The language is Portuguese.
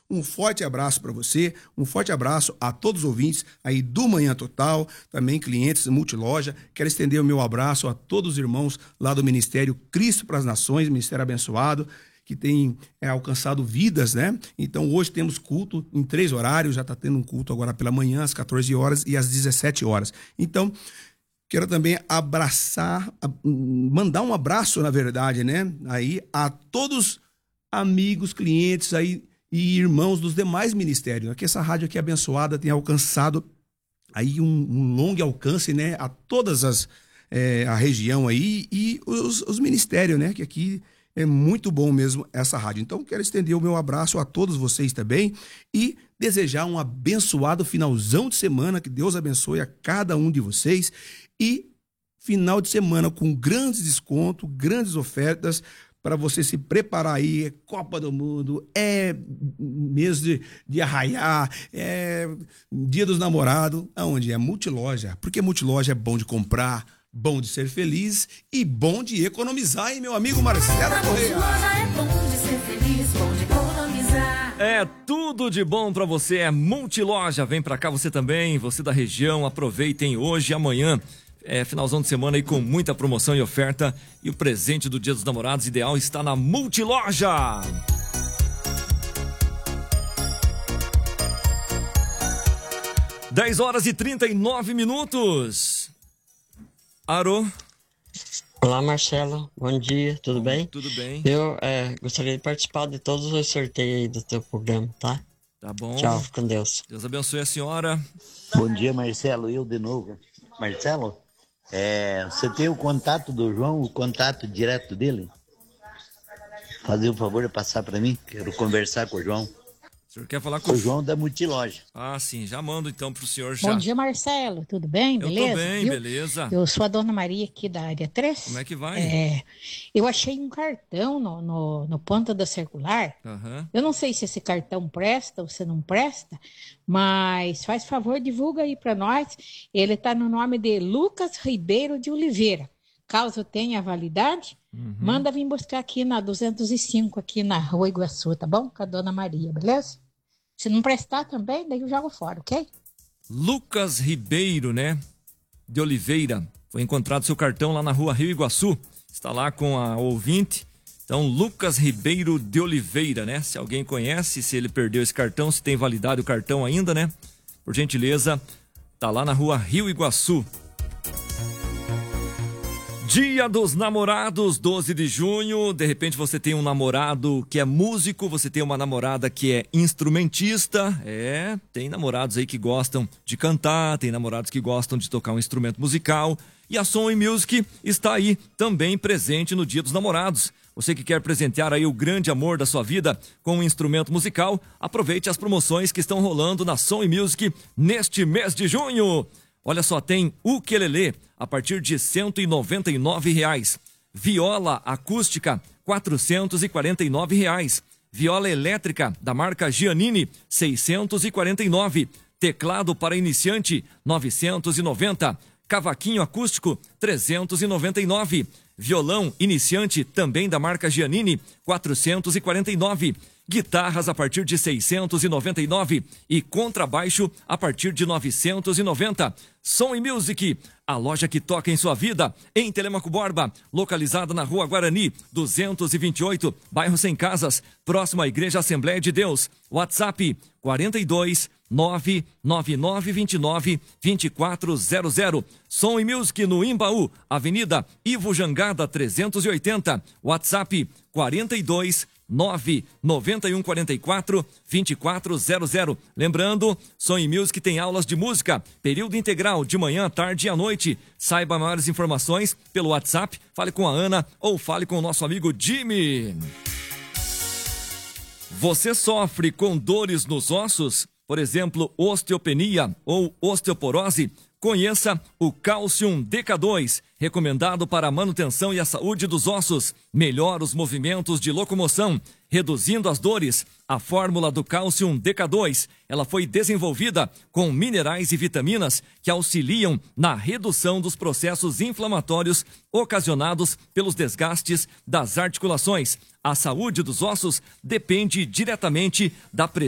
um forte abraço para você, um forte abraço a todos os ouvintes aí do Manhã Total, também clientes Multiloja. Quero estender o meu abraço a todos os irmãos lá do Ministério Cristo para as Nações, Ministério abençoado, que tem alcançado vidas, né? Então hoje temos culto em 3 horários, já está tendo um culto agora pela manhã, às 14 horas e às 17 horas. Então, quero também mandar um abraço, na verdade, né? Aí a todos amigos, clientes aí e irmãos dos demais ministérios. Aqui essa rádio aqui abençoada tem alcançado aí um longo alcance, né? A todas a região aí e os ministérios, né? Que aqui é muito bom mesmo essa rádio. Então, quero estender o meu abraço a todos vocês também e desejar um abençoado finalzão de semana, que Deus abençoe a cada um de vocês e final de semana com grandes descontos, grandes ofertas para você se preparar aí. É Copa do Mundo, é mês de arraiar, é Dia dos Namorados, aonde é Multiloja, porque Multiloja é bom de comprar, bom de ser feliz e bom de economizar, hein, meu amigo Marcelo Correia? É bom de ser feliz, bom de economizar. É tudo de bom pra você, é Multiloja. Vem pra cá você também, você da região, aproveitem hoje e amanhã. É finalzão de semana aí com muita promoção e oferta. E o presente do Dia dos Namorados ideal está na Multiloja. (10h39). Arô. Olá, Marcelo. Bom dia, tudo bem? Tudo bem. Eu gostaria de participar de todos os sorteios aí do teu programa, tá? Tá bom. Tchau, com Deus. Deus abençoe a senhora. Bom dia, Marcelo. Eu de novo. Marcelo, você tem o contato do João, o contato direto dele? Fazer o favor de passar para mim. Quero conversar com o João. O senhor quer falar com o João da Multiloja? Ah, sim, já mando então pro senhor já. Bom dia, Marcelo, tudo bem? Beleza? Eu tô bem, viu? beleza. Eu sou a Dona Maria aqui da área 3. Como é que vai? Eu achei um cartão no ponto da circular. Uhum. Eu não sei se esse cartão presta ou se não presta, mas faz favor, divulga aí para nós. Ele tá no nome de Lucas Ribeiro de Oliveira. Caso tenha validade, manda vir buscar aqui na 205, aqui na Rua Iguaçu, tá bom? Com a Dona Maria, beleza? Se não prestar também, daí eu jogo fora, ok? Lucas Ribeiro, né? De Oliveira. Foi encontrado seu cartão lá na Rua Rio Iguaçu. Está lá com a ouvinte. Então, Lucas Ribeiro de Oliveira, né? Se alguém conhece, se ele perdeu esse cartão, se tem validade o cartão ainda, né? Por gentileza, tá lá na Rua Rio Iguaçu. Dia dos Namorados, 12 de junho. De repente você tem um namorado que é músico, você tem uma namorada que é instrumentista. Tem namorados aí que gostam de cantar, tem namorados que gostam de tocar um instrumento musical. E a Som Music está aí também presente no Dia dos Namorados. Você que quer presentear aí o grande amor da sua vida com um instrumento musical, aproveite as promoções que estão rolando na Som Music neste mês de junho. Olha só, tem ukelele a partir de R$ 199. Viola acústica, R$ 449. Viola elétrica da marca Giannini, R$ 649. Teclado para iniciante, R$ 990. Cavaquinho acústico, R$ 399. Violão iniciante, também da marca Giannini, R$ 449. Guitarras a partir de R$ 699 e contrabaixo a partir de R$ 990. Som e Music, a loja que toca em sua vida, em Telemaco Borba, localizada na Rua Guarani, 228, bairro Sem Casas, próximo à Igreja Assembleia de Deus. WhatsApp 42 99929 2400. Som e Music no Imbaú, Avenida Ivo Jangada 380. WhatsApp 42 99144 2400. Lembrando, Som e Music tem aulas de música, período integral, de manhã, tarde e à noite. Saiba maiores informações pelo WhatsApp, fale com a Ana ou fale com o nosso amigo Jimmy. Você sofre com dores nos ossos? Por exemplo, osteopenia ou osteoporose? Conheça o Cálcium DK2, recomendado para a manutenção e a saúde dos ossos. Melhora os movimentos de locomoção, reduzindo as dores. A fórmula do Cálcium DK2, ela foi desenvolvida com minerais e vitaminas que auxiliam na redução dos processos inflamatórios ocasionados pelos desgastes das articulações. A saúde dos ossos depende diretamente da